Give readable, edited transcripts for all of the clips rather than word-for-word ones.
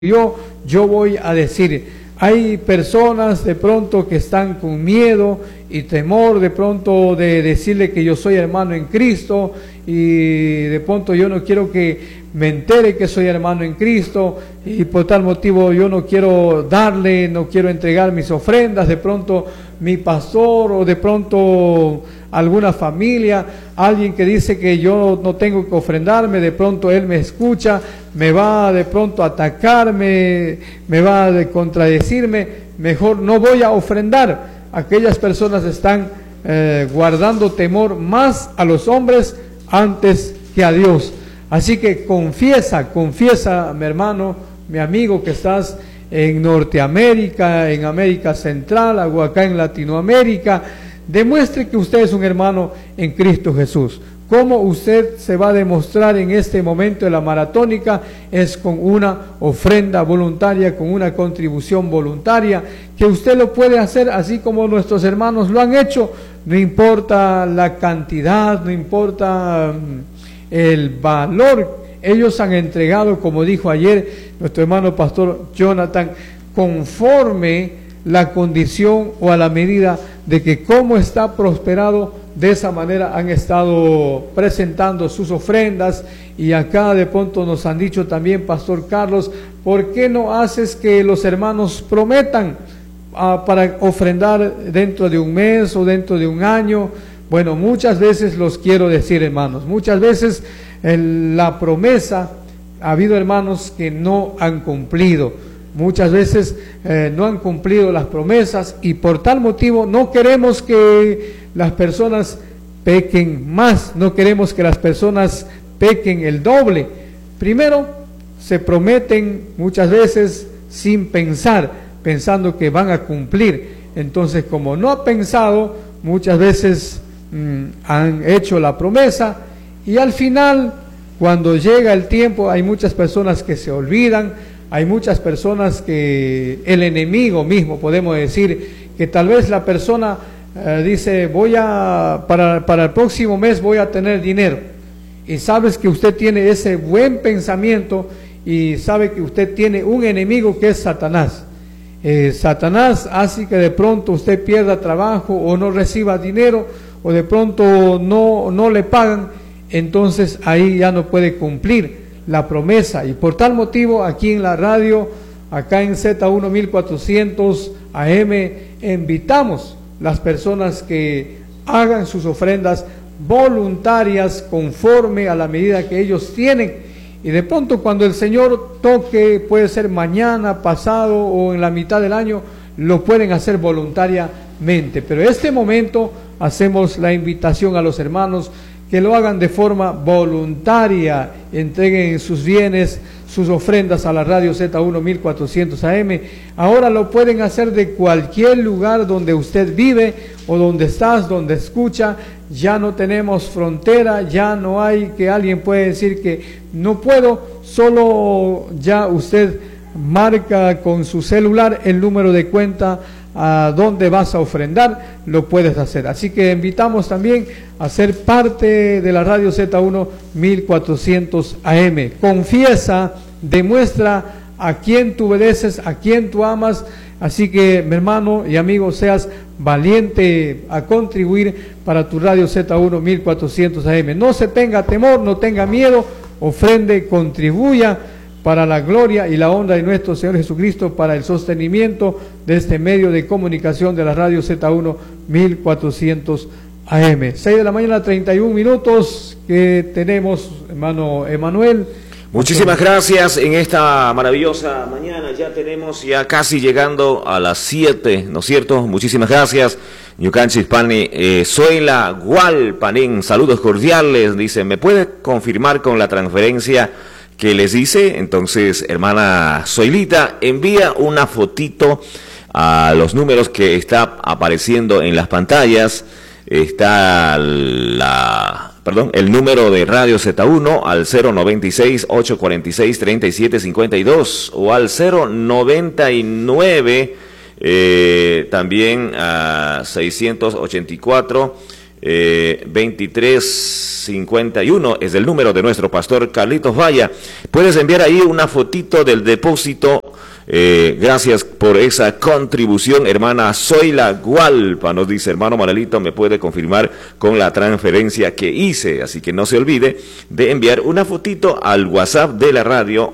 yo voy a decir. Hay personas de pronto que están con miedo y temor de pronto de decirle que yo soy hermano en Cristo, y de pronto yo no quiero que me entere que soy hermano en Cristo, y por tal motivo yo no quiero darle, no quiero entregar mis ofrendas. De pronto mi pastor, o de pronto alguna familia, alguien que dice que yo no tengo que ofrendarme, de pronto él me escucha, me va de pronto a atacarme, me va a contradecirme, mejor no voy a ofrendar. Aquellas personas están guardando temor más a los hombres antes que a Dios. Así que confiesa, mi hermano, mi amigo, que estás en Norteamérica, en América Central, o acá en Latinoamérica. Demuestre que usted es un hermano en Cristo Jesús. ¿Cómo usted se va a demostrar en este momento de la maratónica? Es con una ofrenda voluntaria, con una contribución voluntaria, que usted lo puede hacer así como nuestros hermanos lo han hecho. No importa la cantidad, no importa el valor. Ellos han entregado, como dijo ayer nuestro hermano pastor Jonathan, conforme la condición o a la medida de que cómo está prosperado, de esa manera han estado presentando sus ofrendas. Y acá de pronto nos han dicho también, pastor Carlos, ¿por qué no haces que los hermanos prometan para ofrendar dentro de un mes o dentro de un año? Bueno, muchas veces los quiero decir, hermanos, muchas veces la promesa, ha habido hermanos que no han cumplido. Muchas veces no han cumplido las promesas, y por tal motivo no queremos que las personas pequen más, no queremos que las personas pequen el doble. Primero, se prometen muchas veces sin pensar, pensando que van a cumplir. Entonces, como no ha pensado, muchas veces han hecho la promesa, y al final, cuando llega el tiempo, hay muchas personas que se olvidan. Hay muchas personas que el enemigo mismo, podemos decir, que tal vez la persona dice, para el próximo mes voy a tener dinero, y sabes que usted tiene ese buen pensamiento, y sabe que usted tiene un enemigo que es Satanás. Satanás hace que de pronto usted pierda trabajo, o no reciba dinero, o de pronto no le pagan. Entonces ahí ya no puede cumplir la promesa, y por tal motivo aquí en la radio, acá en Z1 1400 AM, invitamos las personas que hagan sus ofrendas voluntarias conforme a la medida que ellos tienen. Y de pronto, cuando el Señor toque, puede ser mañana, pasado o en la mitad del año, lo pueden hacer voluntariamente. Pero en este momento hacemos la invitación a los hermanos que lo hagan de forma voluntaria, entreguen sus bienes, sus ofrendas a la radio Z1 1400 AM. Ahora lo pueden hacer de cualquier lugar donde usted vive, o donde estás, donde escucha. Ya no tenemos frontera, ya no hay que alguien puede decir que no puedo. Solo ya usted marca con su celular el número de cuenta a dónde vas a ofrendar, lo puedes hacer. Así que invitamos también a ser parte de la radio Z1 1400 AM. Confiesa, demuestra a quién tú obedeces, a quién tú amas. Así que, mi hermano y amigo, seas valiente a contribuir para tu radio Z1 1400 AM. No se tenga temor, no tenga miedo, ofrende, contribuya para la gloria y la honra de nuestro Señor Jesucristo, para el sostenimiento de este medio de comunicación de la radio Z1 1400 AM. 6 de la mañana, 31 minutos que tenemos, hermano Emanuel. Muchísimas gracias en esta maravillosa mañana. Ya tenemos casi llegando a las 7, ¿no es cierto? Muchísimas gracias. Ñucanchis Pani, Zoila Gualpanín, saludos cordiales. Dice, ¿me puede confirmar con la transferencia que les dice? Entonces, hermana Zoilita, envía una fotito a los números que está apareciendo en las pantallas. Está el número de Radio Z1 al 096-846-3752 o al 099 también a 684 2351 es el número de nuestro pastor Carlitos Valla. Puedes enviar ahí una fotito del depósito. Gracias por esa contribución, hermana Zoila Gualpa. Nos dice, hermano Manuelito, me puede confirmar con la transferencia que hice. Así que no se olvide de enviar una fotito al WhatsApp de la radio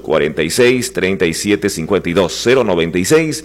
846-3752 096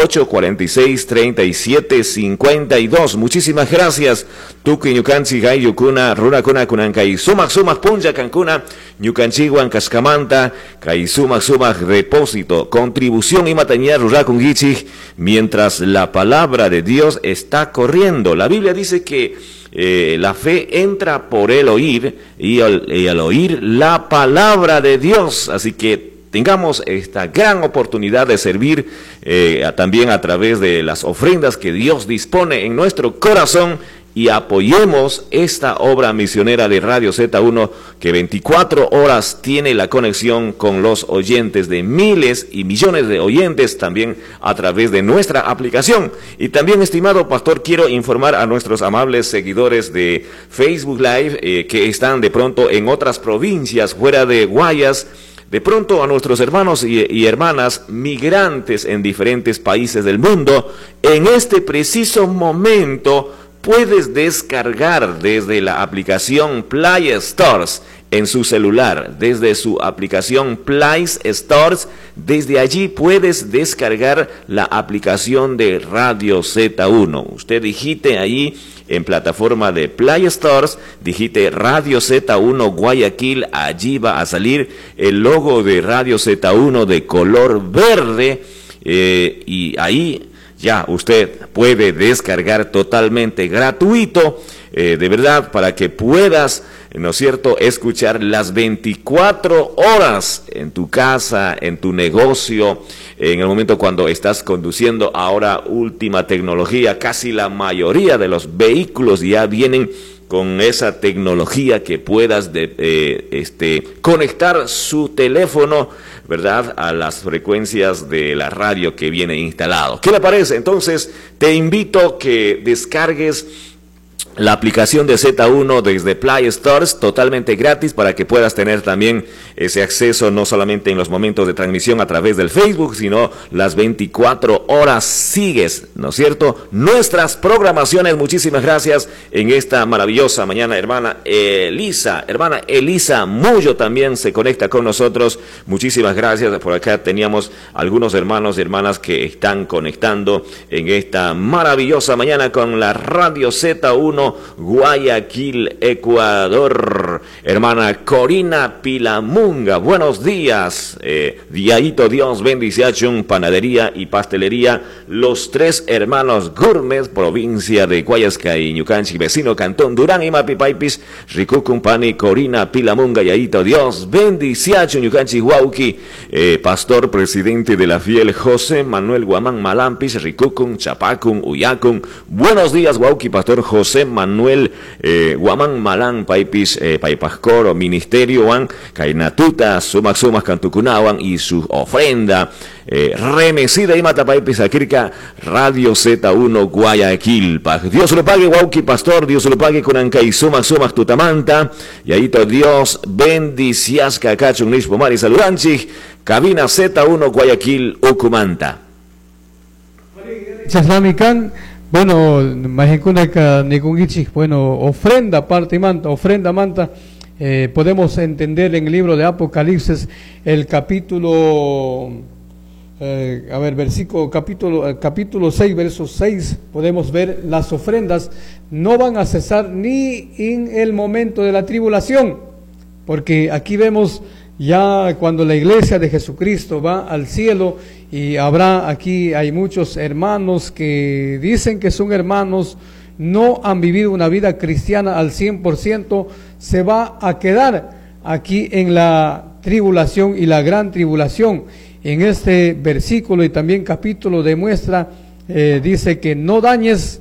846-3752. Muchísimas gracias. Tuki ñukanchi gai yukuna runa kuna kunankai sumak punja kankuna ñukanchi cascamanta kai sumak repósito, contribución y mataña rura kungichi, mientras la palabra de Dios está corriendo. La Biblia dice que la fe entra por el oír y al oír la palabra de Dios. Así que tengamos esta gran oportunidad de servir también a través de las ofrendas que Dios dispone en nuestro corazón, y apoyemos esta obra misionera de Radio Z1, que 24 horas tiene la conexión con los oyentes de miles y millones de oyentes también a través de nuestra aplicación. Y también, estimado pastor, quiero informar a nuestros amables seguidores de Facebook Live que están de pronto en otras provincias fuera de Guayas. De pronto a nuestros hermanos y hermanas migrantes en diferentes países del mundo, en este preciso momento puedes descargar desde la aplicación Play Stores en su celular, desde su aplicación Play Stores. Desde allí puedes descargar la aplicación de Radio Z1. Usted digite allí en plataforma de Play Stores, digite Radio Z1 Guayaquil, allí va a salir el logo de Radio Z1 de color verde, y ahí ya usted puede descargar totalmente gratuito, de verdad, para que puedas, ¿no es cierto?, escuchar las 24 horas en tu casa, en tu negocio, en el momento cuando estás conduciendo. Ahora, última tecnología, casi la mayoría de los vehículos ya vienen con esa tecnología que puedas conectar su teléfono, ¿verdad?, a las frecuencias de la radio que viene instalado. ¿Qué le parece? Entonces, te invito que descargues la aplicación de Z1 desde Play Stores, totalmente gratis, para que puedas tener también ese acceso, no solamente en los momentos de transmisión a través del Facebook, sino las 24 horas sigues, ¿no es cierto?, nuestras programaciones. Muchísimas gracias en esta maravillosa mañana. Hermana Elisa Mullo también se conecta con nosotros. Muchísimas gracias. Por acá teníamos algunos hermanos y hermanas que están conectando en esta maravillosa mañana con la Radio Z1 Guayaquil, Ecuador. Hermana Corina Pilamunga, buenos días. Diaito Dios bendiciachun, panadería y pastelería Los Tres Hermanos Gourmet, provincia de Guayasca y Ñucanchi, vecino Cantón Durán y Mapipaipis. Ricucun pani Corina Pilamunga, Diaito Dios bendiciachun, Ñucanchi Huauqui. Pastor presidente de la fiel José Manuel Guamán Malampis, Ricucun, Chapacun, Uyacun. Buenos días, Huauqui, Pastor José Manuel Guamán Malán Paipis, Paipascoro, Ministerio Juan, Kainatuta, Sumas Cantucunawan, y su ofrenda remecida y mata Paipis Akirka, Radio Z1 Guayaquil. Dios lo pague, Guauqui, Pastor, Dios lo pague con Ancay Sumas Tutamanta, y ahí todo Dios bendicias Cacachun Nishpomari Saludanchi, cabina Z1 Guayaquil, Ucumanta. Chaslamican. Bueno, ofrenda manta, podemos entender en el libro de Apocalipsis, el capítulo, capítulo 6, verso 6, podemos ver las ofrendas no van a cesar ni en el momento de la tribulación, porque aquí vemos ya cuando la iglesia de Jesucristo va al cielo, y hay muchos hermanos que dicen que son hermanos, no han vivido una vida cristiana al 100%, se va a quedar aquí en la tribulación y la gran tribulación. En este versículo y también capítulo demuestra, dice que no dañes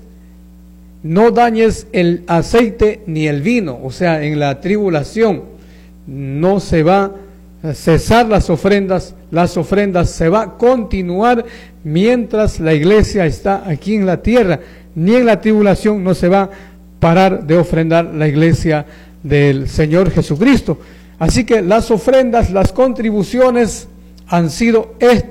el aceite ni el vino, o sea, en la tribulación no se va a cesar las ofrendas se va a continuar mientras la iglesia está aquí en la tierra, ni en la tribulación no se va parar de ofrendar la iglesia del Señor Jesucristo. Así que las ofrendas, las contribuciones han sido